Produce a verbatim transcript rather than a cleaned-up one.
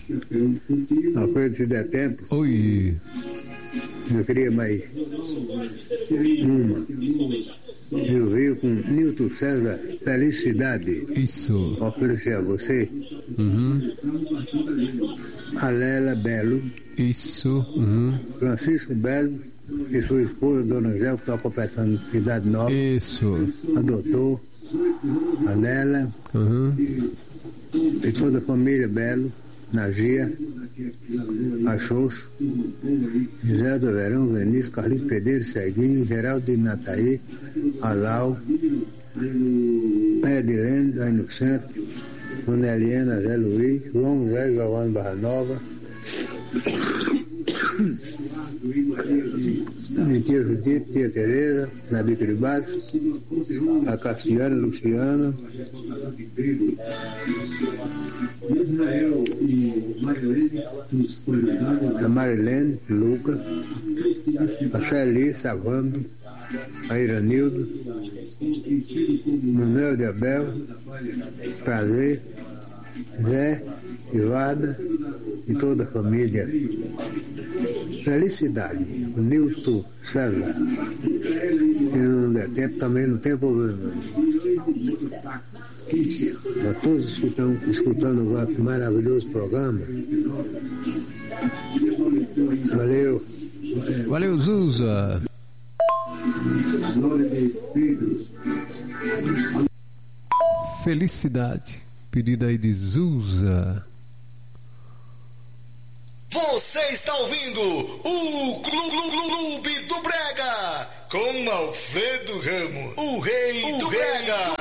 Alfredo, se der tempo. Oi. Eu queria mais uma. Eu veio com Nilton César, Felicidade. Isso. Oferecer a você. Uhum. A Lela Belo. Isso. Uhum. Francisco Belo e sua esposa, Dona Angel, que está completando idade nova. Isso. A doutor, a Lela. Uhum. E toda a família Belo, Nagia, a Xoxo, José do Verão, Vinícius, Carlinhos Pedreiro, Serguinho, Geraldo de Nataí, Alau, Edilene, aí no centro, Dona Eliana, Zé Luiz, João José, Giovanni Barra Nova, minha tia Judite, tia Tereza, na Bica de Baixo, a Cassiana, Luciana, a Marilene, Lucas, a Celi, Savando, a Iranildo, Manuel de Abel, Prazer, Zé, Ivada e toda a família. Felicidade, o Nilton César. Se não der tempo, também não tem problema. A todos que estão escutando o maravilhoso programa. Valeu. Valeu, Zuza. Felicidade. Pedido aí de Zuza. Você está ouvindo o Clube do Brega com Alfredo Ramos, o rei, o do, rei Brega. do